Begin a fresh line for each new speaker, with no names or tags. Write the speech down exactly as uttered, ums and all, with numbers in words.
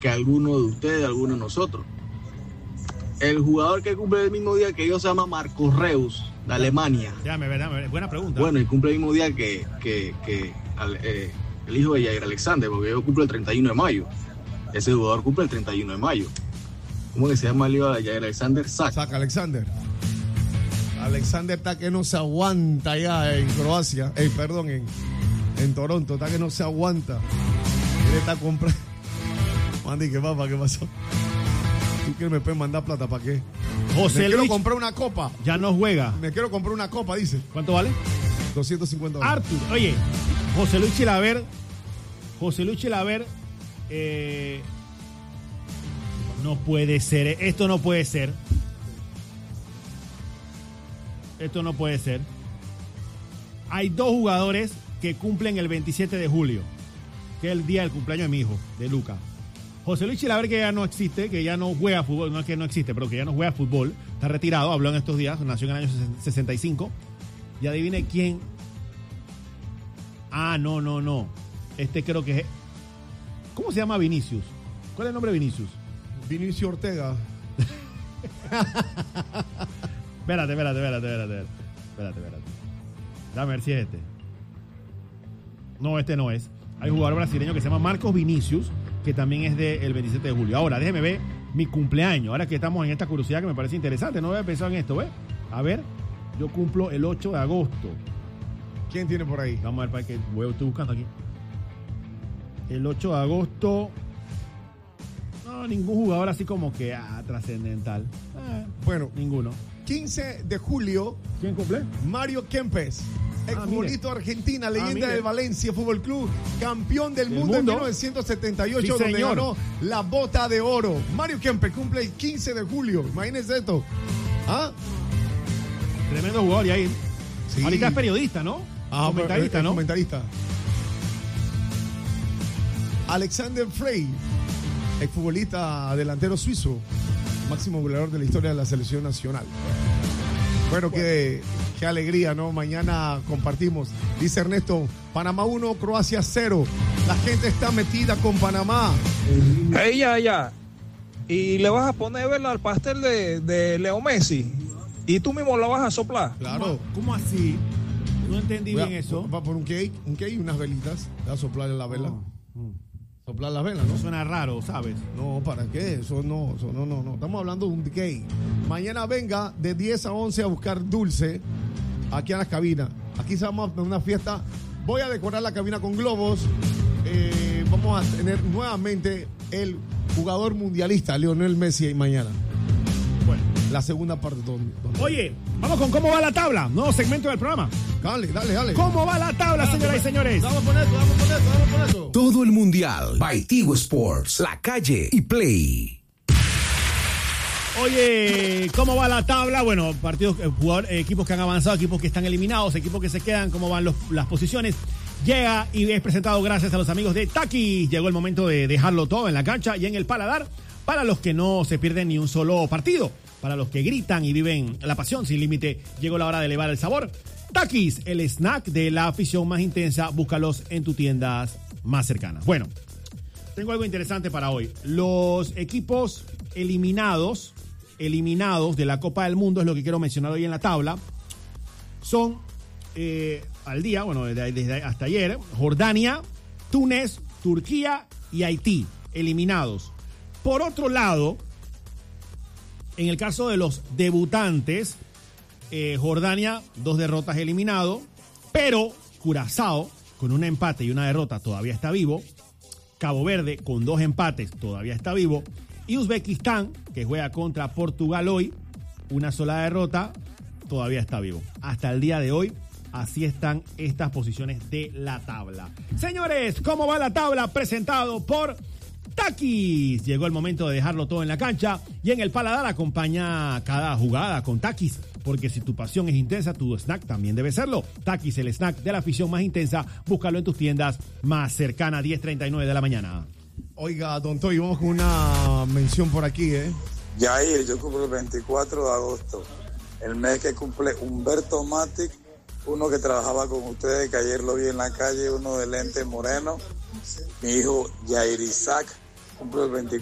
que alguno de ustedes, alguno de nosotros. El jugador que cumple el mismo día que yo se llama Marcos Reus, de Alemania.
Ya, me verdad, buena pregunta.
Bueno, y cumple el mismo día que, que, que eh, el hijo de Jair Alexander, porque yo cumple el treinta y uno de mayo. Ese jugador cumple el treinta y uno de mayo. ¿Cómo que se llama el hijo de Jair Alexander? Zach.
Zach Alexander. Alexander está que no se aguanta ya en Croacia. Eh, perdón, en, en Toronto. Está que no se aguanta. Él está comprando. Mandy, ¿qué papá? ¿Qué pasó? ¿Tú quieres me puedes mandar plata para qué?
José
me
Luis
quiero comprar una copa.
Ya no juega.
Me quiero comprar una copa, dice.
¿Cuánto vale?
doscientos cincuenta dólares.
Arthur, oye, José Luis Chilaver, José Luis Chilaver, eh, no puede ser, esto no puede ser. Esto no puede ser. Hay dos jugadores que cumplen el veintisiete de julio, que es el día del cumpleaños de mi hijo, de Luca. José Luis Chilaver, que ya no existe, que ya no juega fútbol, no es que no existe, pero que ya no juega fútbol, está retirado, habló en estos días, nació en el año sesenta y cinco. Y adivine quién. Ah, no, no, no. Este creo que es. ¿Cómo se llama Vinicius? ¿Cuál es el nombre de Vinicius?
Vinicius Ortega.
Espérate, espérate, espérate, espérate. Espérate, espérate. Dame ver si es este. No, este no es. Hay un jugador brasileño que se llama Marcos Vinicius, que también es del veintisiete de julio. Ahora, déjeme ver mi cumpleaños. Ahora que estamos en esta curiosidad que me parece interesante. No había pensado en esto, ¿ves? A ver, yo cumplo el ocho de agosto.
¿Quién tiene por ahí?
Vamos a ver para qué huevo estoy buscando aquí. El ocho de agosto. No, ningún jugador así como que ah, trascendental. Eh,
bueno,
ninguno.
quince de julio.
¿Quién cumple?
Mario Kempes, exfutbolista ah, argentina, leyenda
ah,
del Valencia Fútbol Club, campeón del mundo, mundo en mil novecientos setenta y ocho, sí, donde señor. ganó la bota de oro. Mario Kempes cumple el quince de julio. Imagínense esto. ¿Ah?
Tremendo jugador, y ahí. Sí. Ahorita es periodista, ¿no?
Ah,
comentarista,
es,
¿no?
Comentarista. Alexander Frey, exfutbolista delantero suizo, máximo goleador de la historia de la selección nacional. Bueno, bueno. Qué, qué alegría, ¿no? Mañana compartimos. Dice Ernesto, Panamá uno, Croacia cero. La gente está metida con Panamá.
Hey, ya, ya. Y le vas a poner vela al pastel de, de Leo Messi. Y tú mismo la vas a soplar.
Claro.
¿Cómo, cómo así? No entendí
Voy a,
bien eso.
Va por un cake, un cake y unas velitas. Va a soplarle la vela. Oh. Mm. Soplar las velas, ¿no?
Suena raro, ¿sabes?
No, ¿para qué? Eso no, eso no, no, no. Estamos hablando de un cake. Mañana venga de diez a once a buscar dulce aquí a las cabinas. Aquí vamos a una fiesta. Voy a decorar la cabina con globos. Eh, vamos a tener nuevamente el jugador mundialista, Lionel Messi, mañana. Bueno, la segunda parte. Donde, donde...
Oye, vamos con cómo va la tabla. Nuevo segmento del programa.
Dale, dale, dale.
¿Cómo va la tabla,
dale,
señoras y señores?
Vamos con eso, vamos con eso, vamos con eso.
Todo el mundial. By Tigo Sports, La Calle y Play.
Oye, ¿cómo va la tabla? Bueno, partidos, jugador, equipos que han avanzado, equipos que están eliminados, equipos que se quedan, cómo van los, las posiciones. Llega y es presentado gracias a los amigos de Takis. Llegó el momento de dejarlo todo en la cancha y en el paladar para los que no se pierden ni un solo partido. Para los que gritan y viven la pasión sin límite, llegó la hora de elevar el sabor. Takis, el snack de la afición más intensa, búscalos en tus tiendas más cercanas. Bueno, tengo algo interesante para hoy. Los equipos eliminados, eliminados de la Copa del Mundo, es lo que quiero mencionar hoy en la tabla, son eh, al día, bueno, desde, desde hasta ayer, Jordania, Túnez, Turquía y Haití, eliminados. Por otro lado, en el caso de los debutantes, eh, Jordania, dos derrotas eliminado, pero Curazao, con un empate y una derrota, todavía está vivo. Cabo Verde, con dos empates, todavía está vivo. Y Uzbekistán, que juega contra Portugal hoy, una sola derrota, todavía está vivo. Hasta el día de hoy, así están estas posiciones de la tabla. Señores, ¿cómo va la tabla? Presentado por Takis. Llegó el momento de dejarlo todo en la cancha y en el paladar acompaña cada jugada con Takis, porque si tu pasión es intensa, tu snack también debe serlo. Takis, el snack de la afición más intensa, búscalo en tus tiendas más cercanas, diez treinta y nueve de la mañana.
Oiga, don Toy, vamos con una mención por aquí, ¿eh?
Yair, yo cumplo el veinticuatro de agosto, el mes que cumple Humberto Matic, uno que trabajaba con ustedes, que ayer lo vi en la calle, uno de lente moreno, mi hijo Yair Isaac, cumple el veinticuatro.